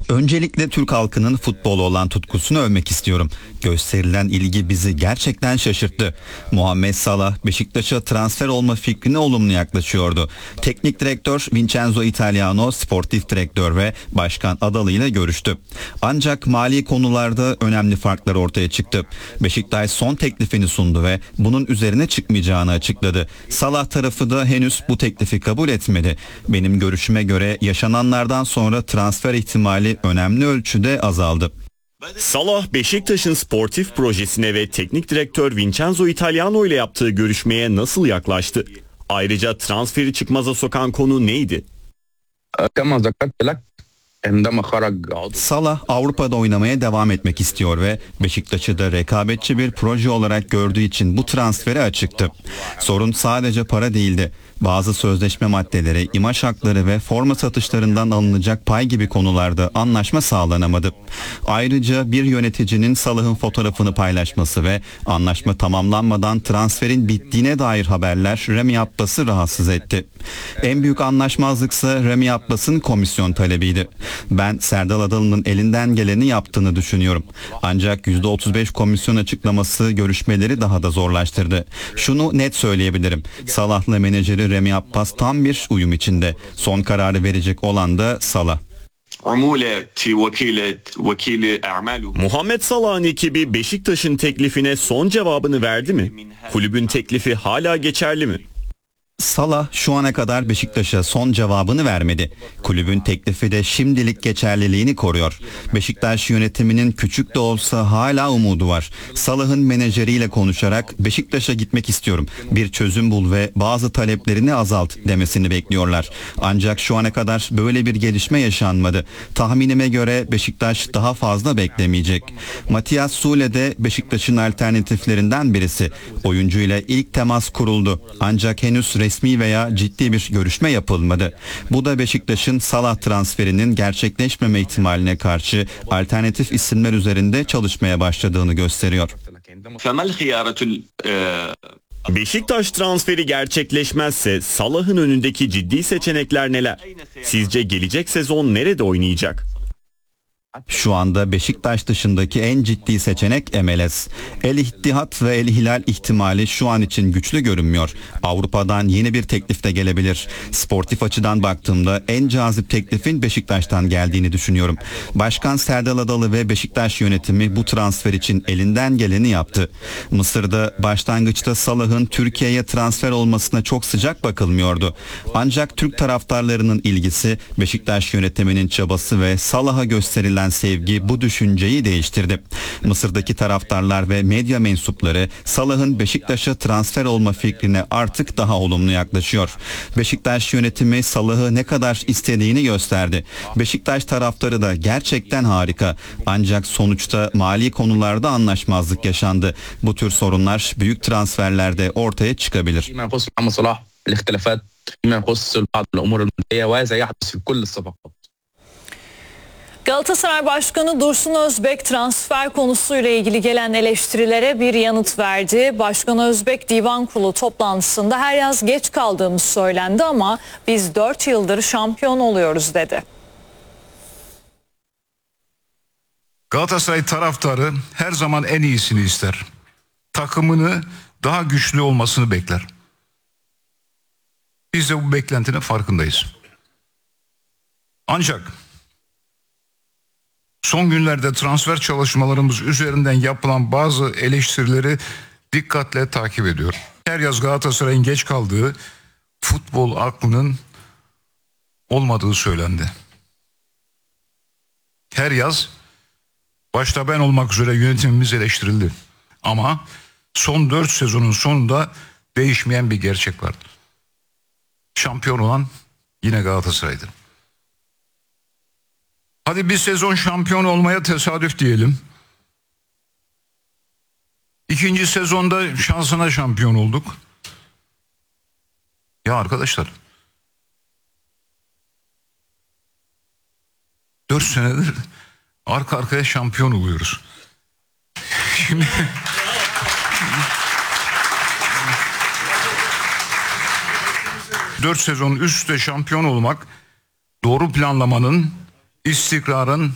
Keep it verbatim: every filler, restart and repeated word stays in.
Öncelikle Türk halkının futbola olan tutkusunu övmek istiyorum. Gösterilen ilgi bizi gerçekten şaşırttı. Muhammed Salah Beşiktaş'a transfer olma fikrine olumlu yaklaşıyordu. Teknik direktör Vincenzo Italiano, sportif direktör ve başkan Adalı ile görüştü. Ancak mali konularda önemli farklar ortaya çıktı. Beşiktaş son teklifini sundu ve bunun üzerine çıkmayacağını açıkladı. Salah tarafı da henüz bu teklifi kabul etmedi. Benim görüşüme göre yaşananlardan sonra transfer ihtimali önemli ölçüde azaldı. Salah, Beşiktaş'ın sportif projesine ve teknik direktör Vincenzo Italiano ile yaptığı görüşmeye nasıl yaklaştı? Ayrıca transferi çıkmaza sokan konu neydi? Salah Avrupa'da oynamaya devam etmek istiyor ve Beşiktaş'ı da rekabetçi bir proje olarak gördüğü için bu transfere açıktı. Sorun sadece para değildi. Bazı sözleşme maddeleri, imaj hakları ve forma satışlarından alınacak pay gibi konularda anlaşma sağlanamadı. Ayrıca bir yöneticinin Salah'ın fotoğrafını paylaşması ve anlaşma tamamlanmadan transferin bittiğine dair haberler Remy Abbas'ı rahatsız etti. En büyük anlaşmazlıksa Remy Abbas'ın komisyon talebiydi. Ben Serdal Adalı'nın elinden geleni yaptığını düşünüyorum. Ancak yüzde otuz beş komisyon açıklaması görüşmeleri daha da zorlaştırdı. Şunu net söyleyebilirim. Salah'la menajeri Remy Abbas tam bir uyum içinde. Son kararı verecek olan da Salah. Muhammed Salah'ın ekibi Beşiktaş'ın teklifine son cevabını verdi mi? Kulübün teklifi hala geçerli mi? Salah şu ana kadar Beşiktaş'a son cevabını vermedi. Kulübün teklifi de şimdilik geçerliliğini koruyor. Beşiktaş yönetiminin küçük de olsa hala umudu var. Salah'ın menajeriyle konuşarak Beşiktaş'a gitmek istiyorum, bir çözüm bul ve bazı taleplerini azalt demesini bekliyorlar. Ancak şu ana kadar böyle bir gelişme yaşanmadı. Tahminime göre Beşiktaş daha fazla beklemeyecek. Matias Sule de Beşiktaş'ın alternatiflerinden birisi. Oyuncuyla ilk temas kuruldu. Ancak henüz resmi veya ciddi bir görüşme yapılmadı. Bu da Beşiktaş'ın Salah transferinin gerçekleşmeme ihtimaline karşı alternatif isimler üzerinde çalışmaya başladığını gösteriyor. Beşiktaş transferi gerçekleşmezse Salah'ın önündeki ciddi seçenekler neler? Sizce gelecek sezon nerede oynayacak? Şu anda Beşiktaş dışındaki en ciddi seçenek M L S. El İttihat ve El Hilal ihtimali şu an için güçlü görünmüyor. Avrupa'dan yeni bir teklif de gelebilir. Sportif açıdan baktığımda en cazip teklifin Beşiktaş'tan geldiğini düşünüyorum. Başkan Serdal Adalı ve Beşiktaş yönetimi bu transfer için elinden geleni yaptı. Mısır'da başlangıçta Salah'ın Türkiye'ye transfer olmasına çok sıcak bakılmıyordu. Ancak Türk taraftarlarının ilgisi, Beşiktaş yönetiminin çabası ve Salah'a gösterilen sevgi bu düşünceyi değiştirdi. Mısır'daki taraftarlar ve medya mensupları Salah'ın Beşiktaş'a transfer olma fikrine artık daha olumlu yaklaşıyor. Beşiktaş yönetimi Salah'ı ne kadar istediğini gösterdi. Beşiktaş taraftarı da gerçekten harika. Ancak sonuçta mali konularda anlaşmazlık yaşandı. Bu tür sorunlar büyük transferlerde ortaya çıkabilir. Galatasaray Başkanı Dursun Özbek transfer konusuyla ilgili gelen eleştirilere bir yanıt verdi. Başkan Özbek Divan Kurulu toplantısında her yaz geç kaldığımız söylendi ama biz dört yıldır şampiyon oluyoruz dedi. Galatasaray taraftarı her zaman en iyisini ister. Takımını daha güçlü olmasını bekler. Biz de bu beklentinin farkındayız. Ancak son günlerde transfer çalışmalarımız üzerinden yapılan bazı eleştirileri dikkatle takip ediyor. Her yaz Galatasaray'ın geç kaldığı, futbol aklının olmadığı söylendi. Her yaz başta ben olmak üzere yönetimimiz eleştirildi. Ama son dört sezonun sonunda değişmeyen bir gerçek vardır. Şampiyon olan yine Galatasaray'dır. Hadi bir sezon şampiyon olmaya tesadüf diyelim. İkinci sezonda şansına şampiyon olduk. Ya arkadaşlar, dört senedir arka arkaya şampiyon oluyoruz. Şimdi dört sezon üst üste şampiyon olmak, doğru planlamanın, istikrarın